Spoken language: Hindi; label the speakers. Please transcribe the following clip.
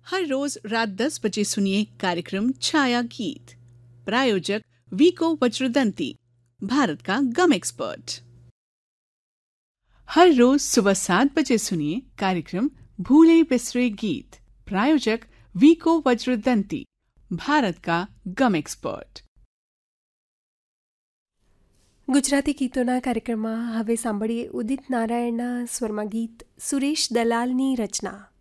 Speaker 1: हर रोज रात 10 बजे सुनिए कार्यक्रम छाया गीत। प्रायोजक वीको वज्रदंती, भारत का गम एक्सपर्ट। हर रोज सुबह 7 बजे सुनिए कार्यक्रम भूले बिसरे गीत। प्रायोजक वीको वज्रदंती, भारत का ગમ એક્સપર્ટ।
Speaker 2: ગુજરાતી ગીતોના કાર્યક્રમમાં હવે સાંભળીએ ઉદિત નારાયણના સ્વરમાં ગીત સુરેશ દલાલની રચના।